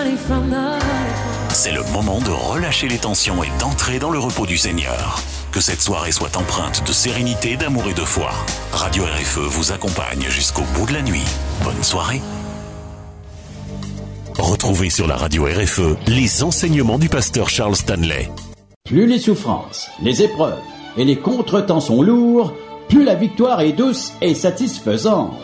C'est le moment de relâcher les tensions et d'entrer dans le repos du Seigneur. Que cette soirée soit empreinte de sérénité, d'amour et de foi. Radio RFE vous accompagne jusqu'au bout de la nuit. Bonne soirée. Retrouvez sur la radio RFE les enseignements du pasteur Charles Stanley. Plus les souffrances, les épreuves et les contretemps sont lourds, plus la victoire est douce et satisfaisante.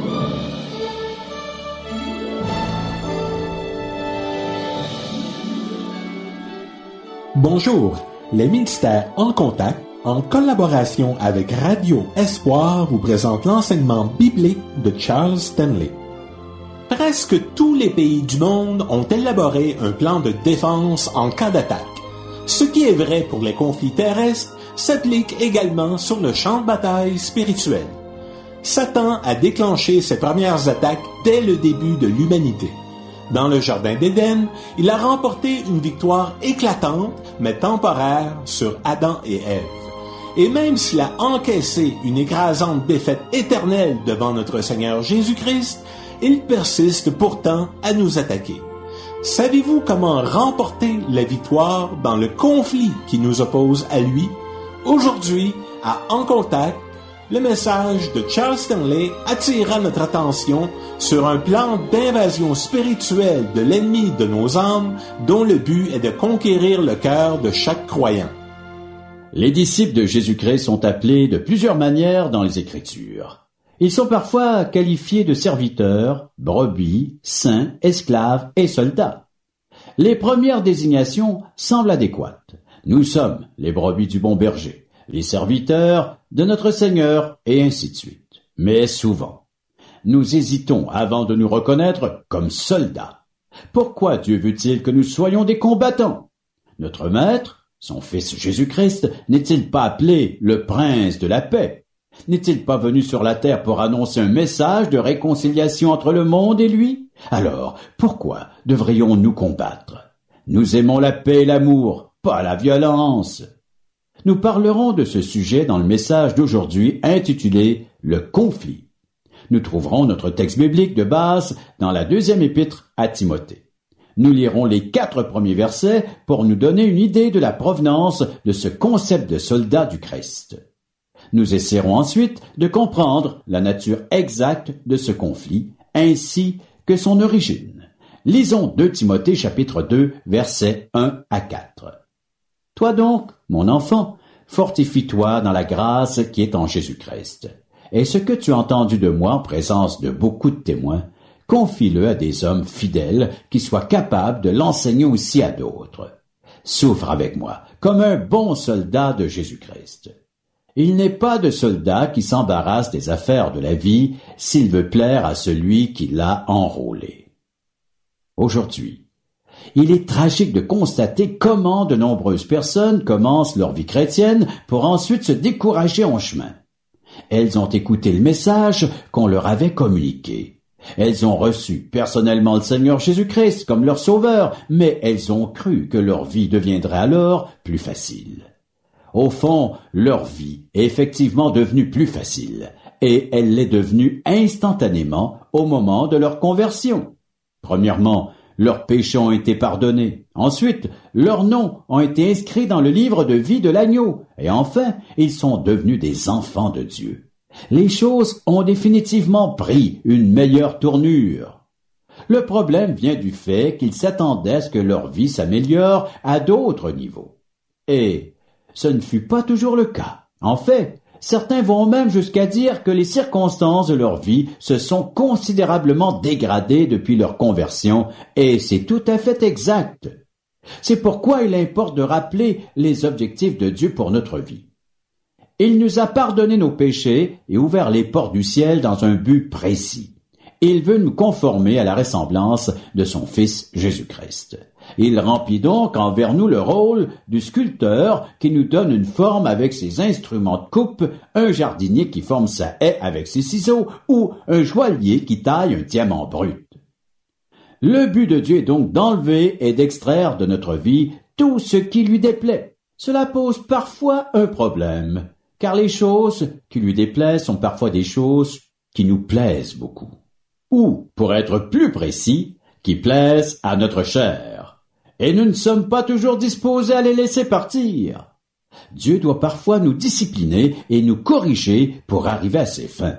Bonjour, les ministères en contact, en collaboration avec Radio Espoir, vous présentent l'enseignement biblique de Charles Stanley. Presque tous les pays du monde ont élaboré un plan de défense en cas d'attaque. Ce qui est vrai pour les conflits terrestres s'applique également sur le champ de bataille spirituel. Satan a déclenché ses premières attaques dès le début de l'humanité. Dans le Jardin d'Éden, il a remporté une victoire éclatante, mais temporaire, sur Adam et Ève. Et même s'il a encaissé une écrasante défaite éternelle devant notre Seigneur Jésus-Christ, il persiste pourtant à nous attaquer. Savez-vous comment remporter la victoire dans le conflit qui nous oppose à lui? Aujourd'hui, à En Contact, le message de Charles Stanley attirera notre attention sur un plan d'invasion spirituelle de l'ennemi de nos âmes dont le but est de conquérir le cœur de chaque croyant. Les disciples de Jésus-Christ sont appelés de plusieurs manières dans les Écritures. Ils sont parfois qualifiés de serviteurs, brebis, saints, esclaves et soldats. Les premières désignations semblent adéquates. Nous sommes les brebis du bon berger, les serviteurs de notre Seigneur, et ainsi de suite. Mais souvent, nous hésitons avant de nous reconnaître comme soldats. Pourquoi Dieu veut-il que nous soyons des combattants? Notre Maître, son Fils Jésus-Christ, n'est-il pas appelé le Prince de la paix? N'est-il pas venu sur la terre pour annoncer un message de réconciliation entre le monde et lui? Alors, pourquoi devrions-nous combattre? Nous aimons la paix et l'amour, pas la violence. Nous parlerons de ce sujet dans le message d'aujourd'hui intitulé « Le conflit ». Nous trouverons notre texte biblique de base dans la deuxième épître à Timothée. Nous lirons les 4 premiers versets pour nous donner une idée de la provenance de ce concept de soldat du Christ. Nous essaierons ensuite de comprendre la nature exacte de ce conflit ainsi que son origine. Lisons 2 Timothée chapitre 2 versets 1 à 4. Toi donc, mon enfant, fortifie-toi dans la grâce qui est en Jésus-Christ. Et ce que tu as entendu de moi en présence de beaucoup de témoins, confie-le à des hommes fidèles qui soient capables de l'enseigner aussi à d'autres. Souffre avec moi, comme un bon soldat de Jésus-Christ. Il n'est pas de soldat qui s'embarrasse des affaires de la vie s'il veut plaire à celui qui l'a enrôlé. Aujourd'hui, il est tragique de constater comment de nombreuses personnes commencent leur vie chrétienne pour ensuite se décourager en chemin. Elles ont écouté le message qu'on leur avait communiqué. Elles ont reçu personnellement le Seigneur Jésus-Christ comme leur sauveur, mais elles ont cru que leur vie deviendrait alors plus facile. Au fond, leur vie est effectivement devenue plus facile, et elle l'est devenue instantanément au moment de leur conversion. Premièrement, leurs péchés ont été pardonnés. Ensuite, leurs noms ont été inscrits dans le livre de vie de l'agneau. Et enfin, ils sont devenus des enfants de Dieu. Les choses ont définitivement pris une meilleure tournure. Le problème vient du fait qu'ils s'attendaient à ce que leur vie s'améliore à d'autres niveaux. Et ce ne fut pas toujours le cas. En fait, certains vont même jusqu'à dire que les circonstances de leur vie se sont considérablement dégradées depuis leur conversion, et c'est tout à fait exact. C'est pourquoi il importe de rappeler les objectifs de Dieu pour notre vie. Il nous a pardonné nos péchés et ouvert les portes du ciel dans un but précis. Il veut nous conformer à la ressemblance de son Fils Jésus-Christ. Il remplit donc envers nous le rôle du sculpteur qui nous donne une forme avec ses instruments de coupe, un jardinier qui forme sa haie avec ses ciseaux ou un joaillier qui taille un diamant brut. Le but de Dieu est donc d'enlever et d'extraire de notre vie tout ce qui lui déplaît. Cela pose parfois un problème, car les choses qui lui déplaisent sont parfois des choses qui nous plaisent beaucoup. Ou, pour être plus précis, qui plaisent à notre chair, et nous ne sommes pas toujours disposés à les laisser partir. Dieu doit parfois nous discipliner et nous corriger pour arriver à ses fins.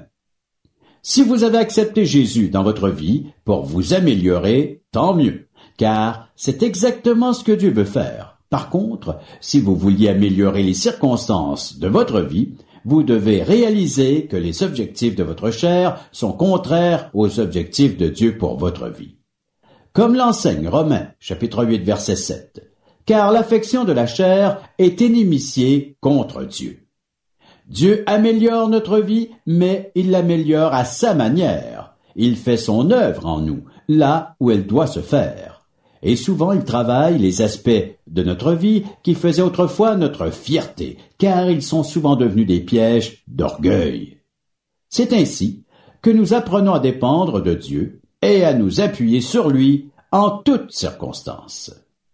Si vous avez accepté Jésus dans votre vie pour vous améliorer, tant mieux, car c'est exactement ce que Dieu veut faire. Par contre, si vous vouliez améliorer les circonstances de votre vie, vous devez réaliser que les objectifs de votre chair sont contraires aux objectifs de Dieu pour votre vie. Comme l'enseigne Romains, chapitre 8, verset 7, « Car l'affection de la chair est inimitié contre Dieu. » Dieu améliore notre vie, mais il l'améliore à sa manière. Il fait son œuvre en nous, là où elle doit se faire. Et souvent il travaille les aspects de notre vie qui faisaient autrefois notre fierté, car ils sont souvent devenus des pièges d'orgueil. C'est ainsi que nous apprenons à dépendre de Dieu et à nous appuyer sur lui en toutes circonstances.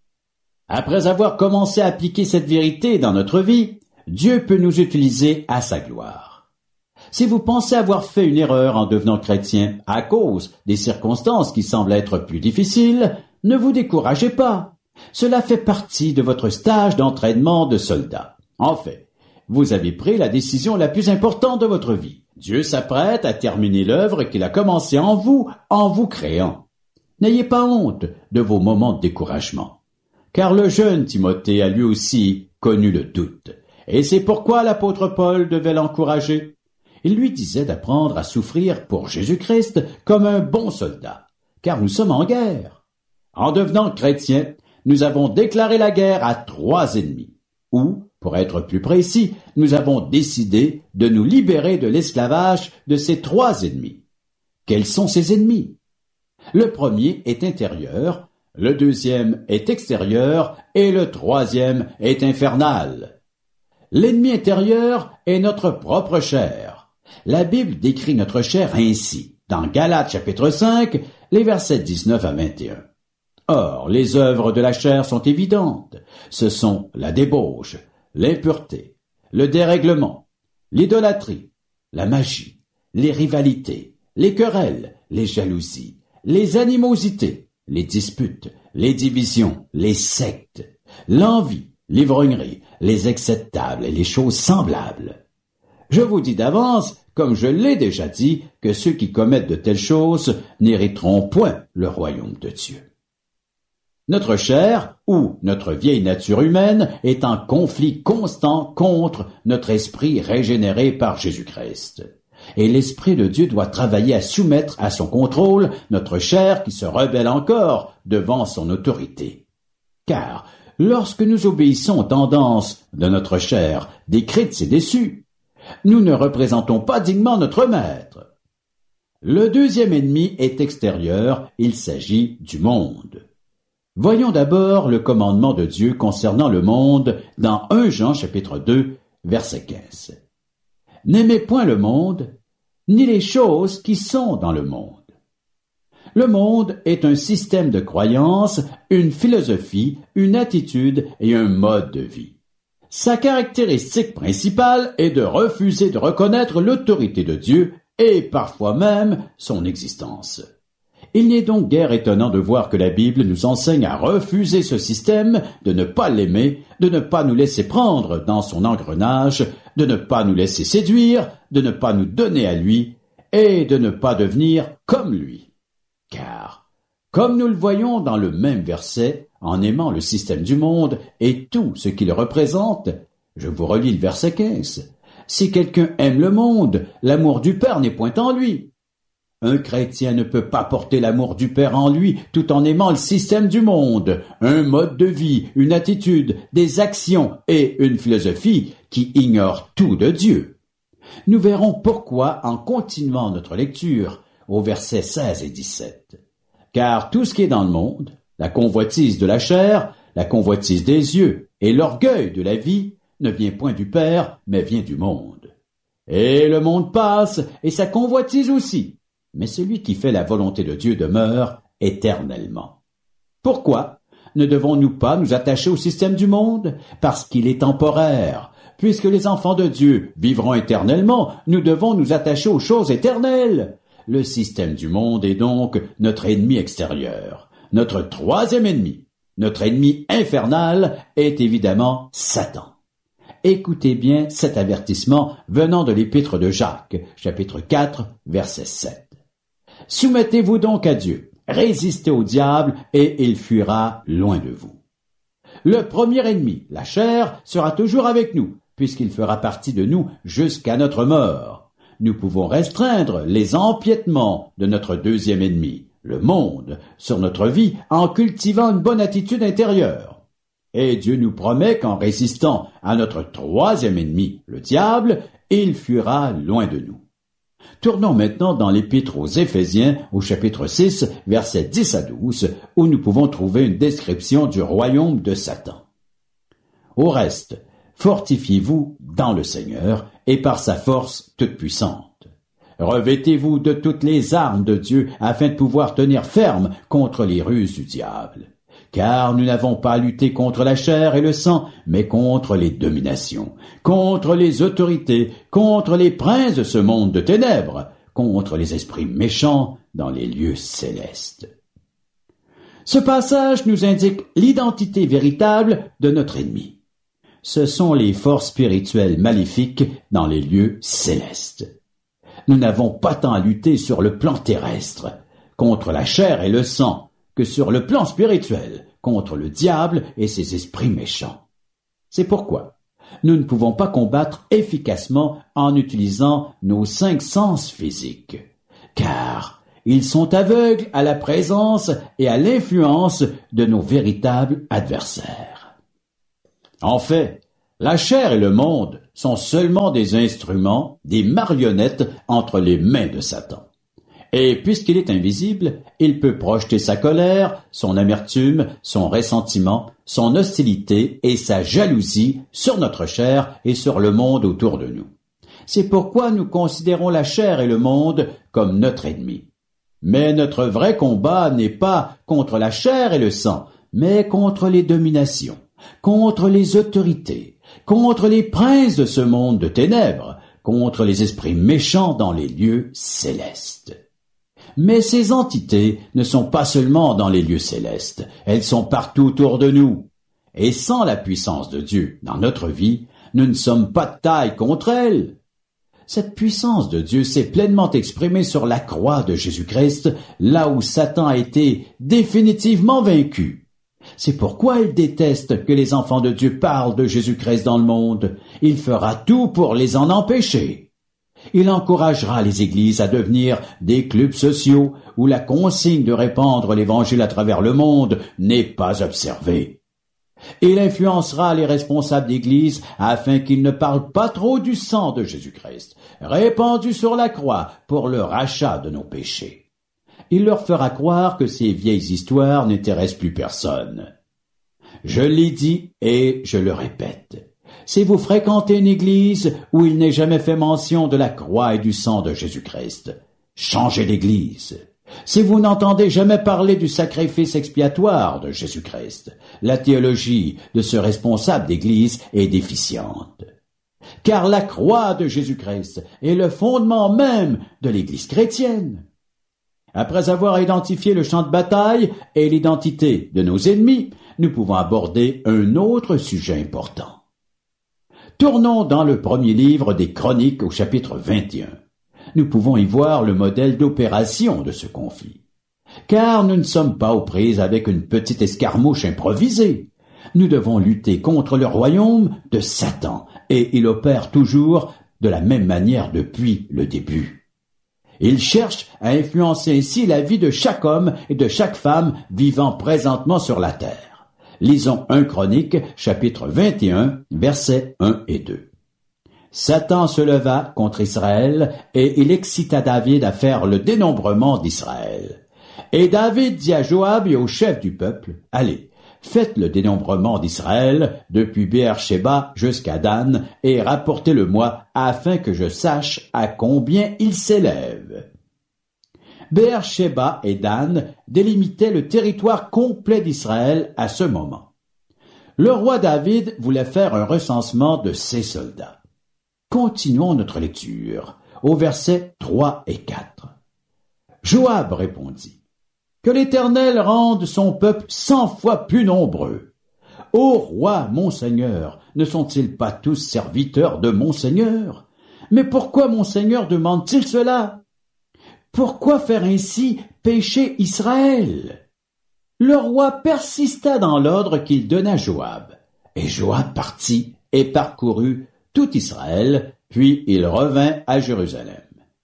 Après avoir commencé à appliquer cette vérité dans notre vie, Dieu peut nous utiliser à sa gloire. Si vous pensez avoir fait une erreur en devenant chrétien à cause des circonstances qui semblent être plus difficiles, ne vous découragez pas. Cela fait partie de votre stage d'entraînement de soldat. En fait, vous avez pris la décision la plus importante de votre vie. Dieu s'apprête à terminer l'œuvre qu'il a commencée en vous créant. N'ayez pas honte de vos moments de découragement, car le jeune Timothée a lui aussi connu le doute. Et c'est pourquoi l'apôtre Paul devait l'encourager. Il lui disait d'apprendre à souffrir pour Jésus-Christ comme un bon soldat, car nous sommes en guerre. En devenant chrétiens, nous avons déclaré la guerre à 3 ennemis, ou, pour être plus précis, nous avons décidé de nous libérer de l'esclavage de ces 3 ennemis. Quels sont ces ennemis? Le premier est intérieur, le deuxième est extérieur et le troisième est infernal. L'ennemi intérieur est notre propre chair. La Bible décrit notre chair ainsi, dans Galates chapitre 5, les versets 19 à 21. Or, les œuvres de la chair sont évidentes. Ce sont la débauche, l'impureté, le dérèglement, l'idolâtrie, la magie, les rivalités, les querelles, les jalousies, les animosités, les disputes, les divisions, les sectes, l'envie, l'ivrognerie, les excès de table et les choses semblables. Je vous dis d'avance, comme je l'ai déjà dit, que ceux qui commettent de telles choses n'hériteront point le royaume de Dieu. Notre chair, ou notre vieille nature humaine, est en conflit constant contre notre esprit régénéré par Jésus-Christ. Et l'Esprit de Dieu doit travailler à soumettre à son contrôle notre chair qui se rebelle encore devant son autorité. Car lorsque nous obéissons aux tendances de notre chair, décrites et déçues, nous ne représentons pas dignement notre Maître. Le deuxième ennemi est extérieur, il s'agit du monde. Voyons d'abord le commandement de Dieu concernant le monde dans 1 Jean chapitre 2, verset 15. « N'aimez point le monde, ni les choses qui sont dans le monde. » Le monde est un système de croyances, une philosophie, une attitude et un mode de vie. Sa caractéristique principale est de refuser de reconnaître l'autorité de Dieu et parfois même son existence. Il n'est donc guère étonnant de voir que la Bible nous enseigne à refuser ce système, de ne pas l'aimer, de ne pas nous laisser prendre dans son engrenage, de ne pas nous laisser séduire, de ne pas nous donner à lui et de ne pas devenir comme lui. Car, comme nous le voyons dans le même verset, en aimant le système du monde et tout ce qu'il représente, je vous relis le verset 15. Si quelqu'un aime le monde, l'amour du Père n'est point en lui. Un chrétien ne peut pas porter l'amour du Père en lui tout en aimant le système du monde, un mode de vie, une attitude, des actions et une philosophie qui ignorent tout de Dieu. Nous verrons pourquoi en continuant notre lecture au verset 16 et 17. Car tout ce qui est dans le monde, la convoitise de la chair, la convoitise des yeux et l'orgueil de la vie ne vient point du Père, mais vient du monde. Et le monde passe et sa convoitise aussi. Mais celui qui fait la volonté de Dieu demeure éternellement. Pourquoi ne devons-nous pas nous attacher au système du monde? Parce qu'il est temporaire. Puisque les enfants de Dieu vivront éternellement, nous devons nous attacher aux choses éternelles. le système du monde est donc notre ennemi extérieur. Notre troisième ennemi, notre ennemi infernal, est évidemment Satan. Écoutez bien cet avertissement venant de l'épître de Jacques, chapitre 4, verset 7. Soumettez-vous donc à Dieu, résistez au diable et il fuira loin de vous. Le premier ennemi, la chair, sera toujours avec nous, puisqu'il fera partie de nous jusqu'à notre mort. Nous pouvons restreindre les empiètements de notre deuxième ennemi, le monde, sur notre vie en cultivant une bonne attitude intérieure. Et Dieu nous promet qu'en résistant à notre troisième ennemi, le diable, il fuira loin de nous. Tournons maintenant dans l'épître aux Éphésiens, au chapitre 6, versets 10 à 12, où nous pouvons trouver une description du royaume de Satan. Au reste, fortifiez-vous dans le Seigneur et par sa force toute puissante. Revêtez-vous de toutes les armes de Dieu afin de pouvoir tenir ferme contre les ruses du diable. Car nous n'avons pas à lutter contre la chair et le sang, mais contre les dominations, contre les autorités, contre les princes de ce monde de ténèbres, contre les esprits méchants dans les lieux célestes. Ce passage nous indique l'identité véritable de notre ennemi. Ce sont les forces spirituelles maléfiques dans les lieux célestes. Nous n'avons pas tant à lutter sur le plan terrestre, contre la chair et le sang, que sur le plan spirituel, contre le diable et ses esprits méchants. C'est pourquoi nous ne pouvons pas combattre efficacement en utilisant nos 5 sens physiques, car ils sont aveugles à la présence et à l'influence de nos véritables adversaires. En fait, la chair et le monde sont seulement des instruments, des marionnettes entre les mains de Satan. Et puisqu'il est invisible, il peut projeter sa colère, son amertume, son ressentiment, son hostilité et sa jalousie sur notre chair et sur le monde autour de nous. C'est pourquoi nous considérons la chair et le monde comme notre ennemi. Mais notre vrai combat n'est pas contre la chair et le sang, mais contre les dominations, contre les autorités, contre les princes de ce monde de ténèbres, contre les esprits méchants dans les lieux célestes. Mais ces entités ne sont pas seulement dans les lieux célestes, elles sont partout autour de nous. Et sans la puissance de Dieu dans notre vie, nous ne sommes pas de taille contre elles. Cette puissance de Dieu s'est pleinement exprimée sur la croix de Jésus-Christ, là où Satan a été définitivement vaincu. C'est pourquoi il déteste que les enfants de Dieu parlent de Jésus-Christ dans le monde. Il fera tout pour les en empêcher. Il encouragera les églises à devenir des clubs sociaux où la consigne de répandre l'Évangile à travers le monde n'est pas observée. Il influencera les responsables d'église afin qu'ils ne parlent pas trop du sang de Jésus-Christ, répandu sur la croix pour le rachat de nos péchés. Il leur fera croire que ces vieilles histoires n'intéressent plus personne. Je l'ai dit et je le répète. Si vous fréquentez une église où il n'est jamais fait mention de la croix et du sang de Jésus-Christ, changez d'église. Si vous n'entendez jamais parler du sacrifice expiatoire de Jésus-Christ, la théologie de ce responsable d'église est déficiente. Car la croix de Jésus-Christ est le fondement même de l'église chrétienne. Après avoir identifié le champ de bataille et l'identité de nos ennemis, nous pouvons aborder un autre sujet important. Tournons dans le premier livre des Chroniques au chapitre 21. Nous pouvons y voir le modèle d'opération de ce conflit. Car nous ne sommes pas aux prises avec une petite escarmouche improvisée. Nous devons lutter contre le royaume de Satan, et il opère toujours de la même manière depuis le début. Il cherche à influencer ainsi la vie de chaque homme et de chaque femme vivant présentement sur la terre. Lisons 1 Chronique, chapitre 21, versets 1 et 2. Satan se leva contre Israël, et il excita David à faire le dénombrement d'Israël. Et David dit à Joab et aux chefs du peuple, « Allez, faites le dénombrement d'Israël depuis Béer-Shéba jusqu'à Dan, et rapportez-le-moi, afin que je sache à combien il s'élève. » Béer-Shéba et Dan délimitaient le territoire complet d'Israël à ce moment. Le roi David voulait faire un recensement de ses soldats. Continuons notre lecture, au versets 3 et 4. Joab répondit, « Que l'Éternel rende son peuple 100 fois plus nombreux. Ô roi, mon Seigneur, ne sont-ils pas tous serviteurs de mon Seigneur? Mais pourquoi mon Seigneur demande-t-il cela? Pourquoi faire ainsi pécher Israël? » Le roi persista dans l'ordre qu'il donna à Joab, et Joab partit et parcourut tout Israël, puis il revint à Jérusalem.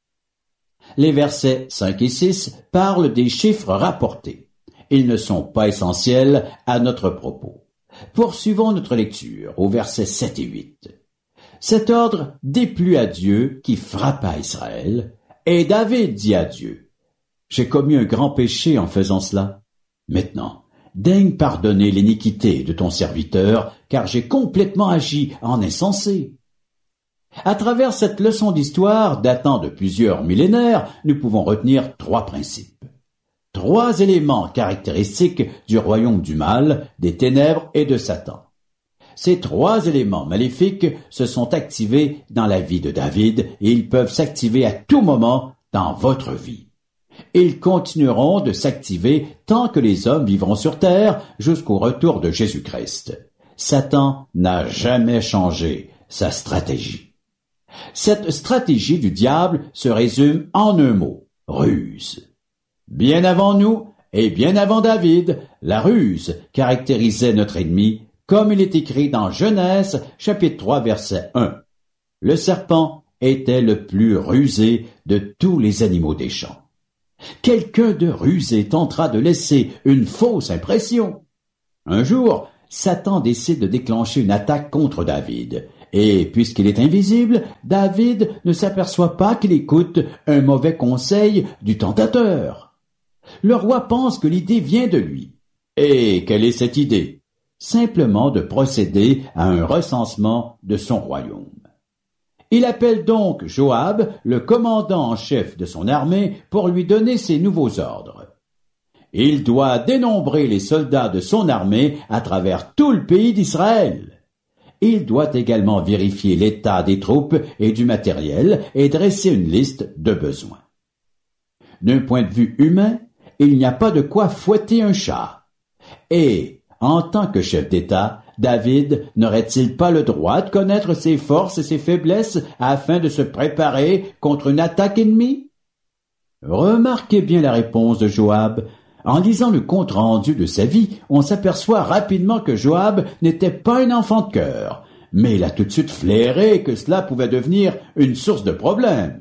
Les versets 5 et 6 parlent des chiffres rapportés. Ils ne sont pas essentiels à notre propos. Poursuivons notre lecture au versets 7 et 8. Cet ordre déplut à Dieu qui frappa Israël, et David dit à Dieu, « J'ai commis un grand péché en faisant cela. Maintenant, daigne pardonner l'iniquité de ton serviteur, car j'ai complètement agi en insensé. » À travers cette leçon d'histoire datant de plusieurs millénaires, nous pouvons retenir 3 principes. 3 éléments caractéristiques du royaume du mal, des ténèbres et de Satan. Ces 3 éléments maléfiques se sont activés dans la vie de David et ils peuvent s'activer à tout moment dans votre vie. Ils continueront de s'activer tant que les hommes vivront sur terre jusqu'au retour de Jésus-Christ. Satan n'a jamais changé sa stratégie. Cette stratégie du diable se résume en un mot, ruse. Bien avant nous et bien avant David, la ruse caractérisait notre ennemi, comme il est écrit dans Genèse, chapitre 3, verset 1. Le serpent était le plus rusé de tous les animaux des champs. Quelqu'un de rusé tentera de laisser une fausse impression. Un jour, Satan décide de déclencher une attaque contre David. Et puisqu'il est invisible, David ne s'aperçoit pas qu'il écoute un mauvais conseil du tentateur. Le roi pense que l'idée vient de lui. Et quelle est cette idée? Simplement de procéder à un recensement de son royaume. Il appelle donc Joab, le commandant en chef de son armée, pour lui donner ses nouveaux ordres. Il doit dénombrer les soldats de son armée à travers tout le pays d'Israël. Il doit également vérifier l'état des troupes et du matériel et dresser une liste de besoins. D'un point de vue humain, il n'y a pas de quoi fouetter un chat. Et, en tant que chef d'État, David n'aurait-il pas le droit de connaître ses forces et ses faiblesses afin de se préparer contre une attaque ennemie? Remarquez bien la réponse de Joab. En lisant le compte-rendu de sa vie, on s'aperçoit rapidement que Joab n'était pas un enfant de cœur, mais il a tout de suite flairé que cela pouvait devenir une source de problème.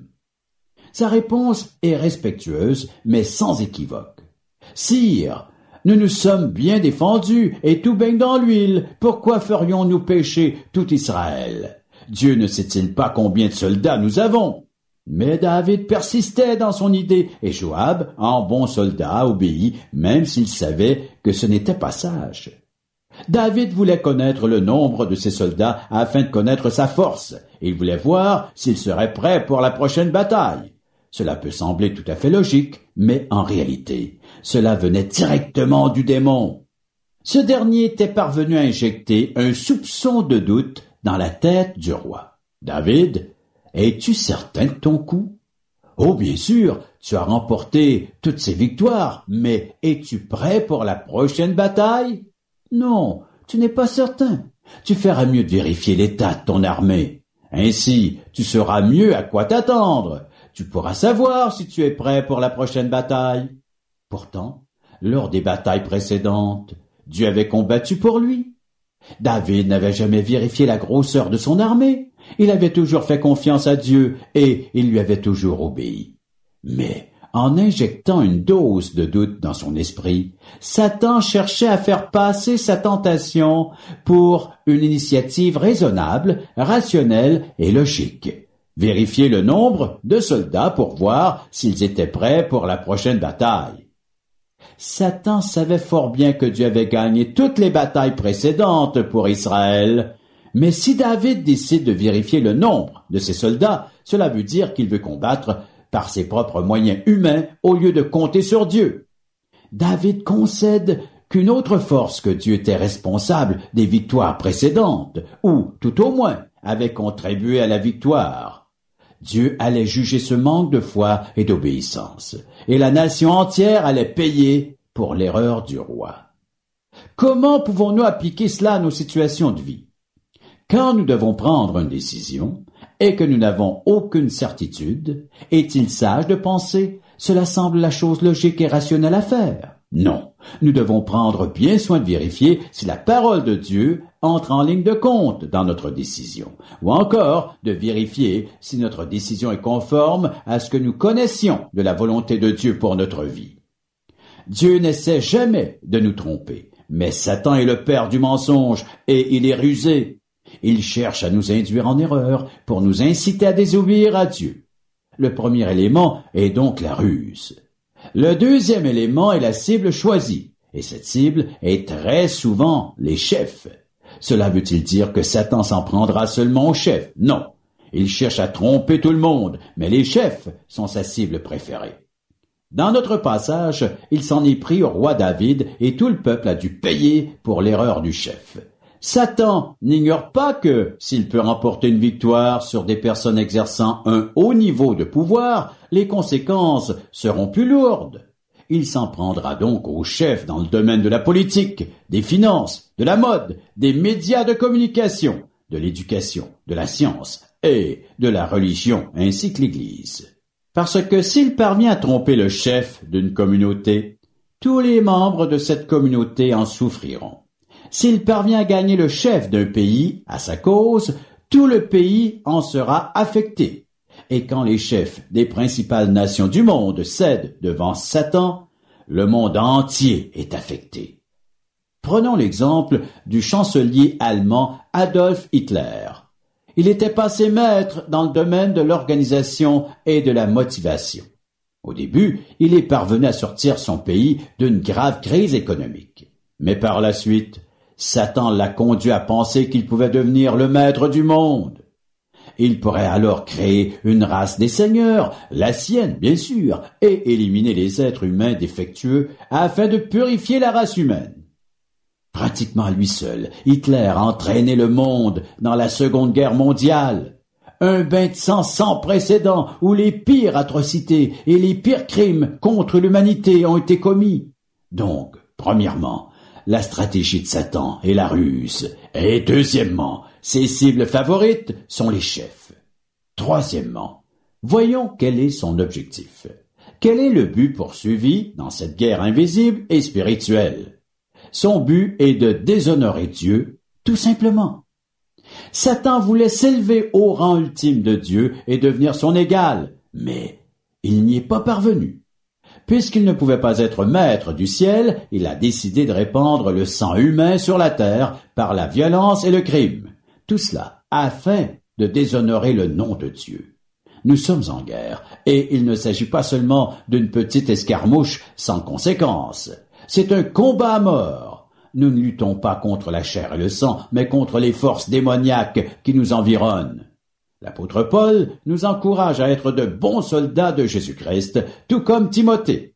Sa réponse est respectueuse, mais sans équivoque. « Sire, nous nous sommes bien défendus et tout baigne dans l'huile. Pourquoi ferions-nous pécher tout Israël? Dieu ne sait-il pas combien de soldats nous avons? » Mais David persistait dans son idée, et Joab, en bon soldat, obéit, même s'il savait que ce n'était pas sage. David voulait connaître le nombre de ses soldats afin de connaître sa force. Il voulait voir s'il serait prêt pour la prochaine bataille. Cela peut sembler tout à fait logique, mais en réalité, cela venait directement du démon. Ce dernier était parvenu à injecter un soupçon de doute dans la tête du roi. David, es-tu certain de ton coup? Oh, bien sûr, tu as remporté toutes ces victoires, mais es-tu prêt pour la prochaine bataille? Non, tu n'es pas certain. Tu feras mieux de vérifier l'état de ton armée. Ainsi, tu sauras mieux à quoi t'attendre. Tu pourras savoir si tu es prêt pour la prochaine bataille. Pourtant, lors des batailles précédentes, Dieu avait combattu pour lui. David n'avait jamais vérifié la grosseur de son armée. Il avait toujours fait confiance à Dieu et il lui avait toujours obéi. Mais en injectant une dose de doute dans son esprit, Satan cherchait à faire passer sa tentation pour une initiative raisonnable, rationnelle et logique. Vérifier le nombre de soldats pour voir s'ils étaient prêts pour la prochaine bataille. Satan savait fort bien que Dieu avait gagné toutes les batailles précédentes pour Israël. Mais si David décide de vérifier le nombre de ses soldats, cela veut dire qu'il veut combattre par ses propres moyens humains au lieu de compter sur Dieu. David concède qu'une autre force que Dieu était responsable des victoires précédentes, ou tout au moins avait contribué à la victoire. Dieu allait juger ce manque de foi et d'obéissance, et la nation entière allait payer pour l'erreur du roi. Comment pouvons-nous appliquer cela à nos situations de vie? Quand nous devons prendre une décision et que nous n'avons aucune certitude, est-il sage de penser « cela semble la chose logique et rationnelle à faire » ? Non, nous devons prendre bien soin de vérifier si la parole de Dieu entre en ligne de compte dans notre décision, ou encore de vérifier si notre décision est conforme à ce que nous connaissions de la volonté de Dieu pour notre vie. Dieu n'essaie jamais de nous tromper, mais Satan est le père du mensonge et il est rusé. Il cherche à nous induire en erreur pour nous inciter à désobéir à Dieu. Le premier élément est donc la ruse. Le deuxième élément est la cible choisie, et cette cible est très souvent les chefs. Cela veut-il dire que Satan s'en prendra seulement aux chefs? Non. Il cherche à tromper tout le monde, mais les chefs sont sa cible préférée. Dans notre passage, il s'en est pris au roi David et tout le peuple a dû payer pour l'erreur du chef. Satan n'ignore pas que, s'il peut remporter une victoire sur des personnes exerçant un haut niveau de pouvoir, les conséquences seront plus lourdes. Il s'en prendra donc aux chefs dans le domaine de la politique, des finances, de la mode, des médias de communication, de l'éducation, de la science et de la religion, ainsi que l'Église. Parce que s'il parvient à tromper le chef d'une communauté, tous les membres de cette communauté en souffriront. S'il parvient à gagner le chef d'un pays à sa cause, tout le pays en sera affecté. Et quand les chefs des principales nations du monde cèdent devant Satan, le monde entier est affecté. Prenons l'exemple du chancelier allemand Adolf Hitler. Il était passé maître dans le domaine de l'organisation et de la motivation. Au début, il est parvenu à sortir son pays d'une grave crise économique. Mais par la suite, Satan l'a conduit à penser qu'il pouvait devenir le maître du monde. Il pourrait alors créer une race des seigneurs, la sienne bien sûr, et éliminer les êtres humains défectueux afin de purifier la race humaine. Pratiquement à lui seul, Hitler a entraîné le monde dans la Seconde Guerre mondiale. Un bain de sang sans précédent où les pires atrocités et les pires crimes contre l'humanité ont été commis. Donc, premièrement, la stratégie de Satan est la ruse. Et deuxièmement, ses cibles favorites sont les chefs. Troisièmement, voyons quel est son objectif. Quel est le but poursuivi dans cette guerre invisible et spirituelle? Son but est de déshonorer Dieu, tout simplement. Satan voulait s'élever au rang ultime de Dieu et devenir son égal, mais il n'y est pas parvenu. Puisqu'il ne pouvait pas être maître du ciel, il a décidé de répandre le sang humain sur la terre par la violence et le crime. Tout cela afin de déshonorer le nom de Dieu. Nous sommes en guerre, et il ne s'agit pas seulement d'une petite escarmouche sans conséquence. C'est un combat à mort. Nous ne luttons pas contre la chair et le sang, mais contre les forces démoniaques qui nous environnent. L'apôtre Paul nous encourage à être de bons soldats de Jésus-Christ, tout comme Timothée.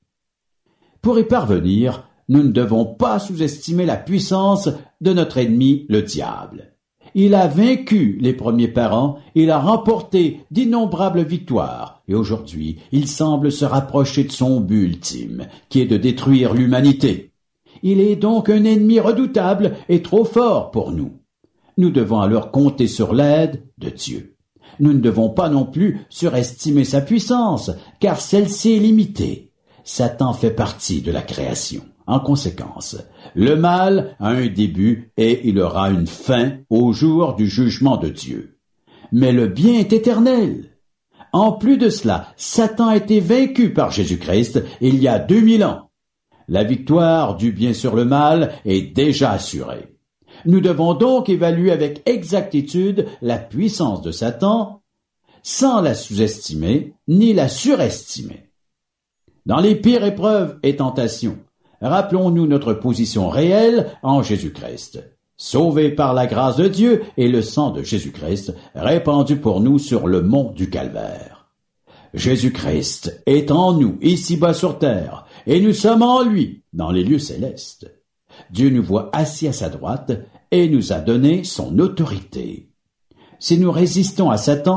Pour y parvenir, nous ne devons pas sous-estimer la puissance de notre ennemi, le diable. Il a vaincu les premiers parents, il a remporté d'innombrables victoires, et aujourd'hui, il semble se rapprocher de son but ultime, qui est de détruire l'humanité. Il est donc un ennemi redoutable et trop fort pour nous. Nous devons alors compter sur l'aide de Dieu. Nous ne devons pas non plus surestimer sa puissance, car celle-ci est limitée. Satan fait partie de la création. En conséquence, le mal a un début et il aura une fin au jour du jugement de Dieu. Mais le bien est éternel. En plus de cela, Satan a été vaincu par Jésus-Christ il y a 2000 ans. La victoire du bien sur le mal est déjà assurée. Nous devons donc évaluer avec exactitude la puissance de Satan sans la sous-estimer ni la surestimer. Dans les pires épreuves et tentations, rappelons-nous notre position réelle en Jésus-Christ, sauvés par la grâce de Dieu et le sang de Jésus-Christ répandu pour nous sur le mont du Calvaire. Jésus-Christ est en nous, ici-bas sur terre, et nous sommes en lui, dans les lieux célestes. Dieu nous voit assis à sa droite et nous a donné son autorité. Si nous résistons à Satan,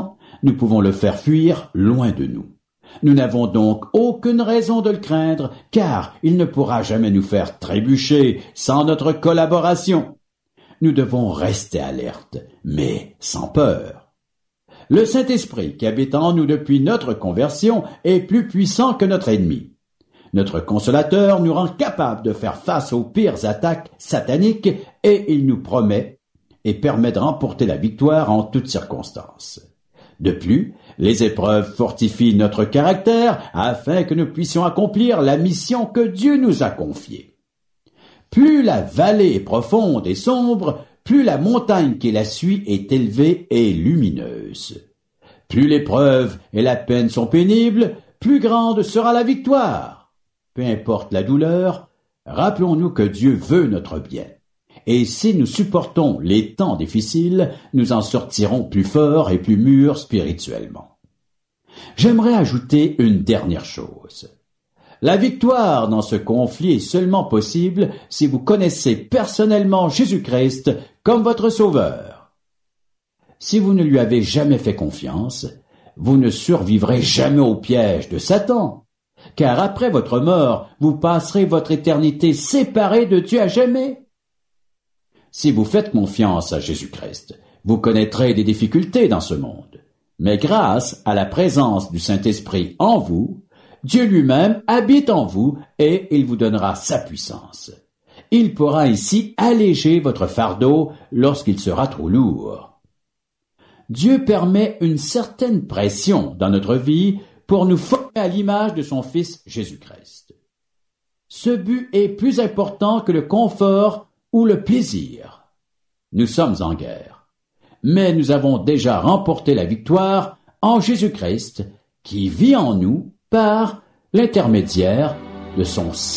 nous pouvons le faire fuir loin de nous. Nous n'avons donc aucune raison de le craindre, car il ne pourra jamais nous faire trébucher sans notre collaboration. Nous devons rester alertes, mais sans peur. Le Saint-Esprit qui habite en nous depuis notre conversion est plus puissant que notre ennemi. Notre consolateur nous rend capables de faire face aux pires attaques sataniques et il nous promet et permet de remporter la victoire en toutes circonstances. De plus, les épreuves fortifient notre caractère afin que nous puissions accomplir la mission que Dieu nous a confiée. Plus la vallée est profonde et sombre, plus la montagne qui la suit est élevée et lumineuse. Plus l'épreuve et la peine sont pénibles, plus grande sera la victoire. Peu importe la douleur, rappelons-nous que Dieu veut notre bien. Et si nous supportons les temps difficiles, nous en sortirons plus forts et plus mûrs spirituellement. J'aimerais ajouter une dernière chose. La victoire dans ce conflit est seulement possible si vous connaissez personnellement Jésus-Christ comme votre Sauveur. Si vous ne lui avez jamais fait confiance, vous ne survivrez jamais au piège de Satan. Car après votre mort, vous passerez votre éternité séparée de Dieu à jamais. Si vous faites confiance à Jésus-Christ, vous connaîtrez des difficultés dans ce monde. Mais grâce à la présence du Saint-Esprit en vous, Dieu lui-même habite en vous et il vous donnera sa puissance. Il pourra ainsi alléger votre fardeau lorsqu'il sera trop lourd. Dieu permet une certaine pression dans notre vie pour nous former à l'image de son Fils Jésus-Christ. Ce but est plus important que le confort ou le plaisir. Nous sommes en guerre, mais nous avons déjà remporté la victoire en Jésus-Christ qui vit en nous par l'intermédiaire de son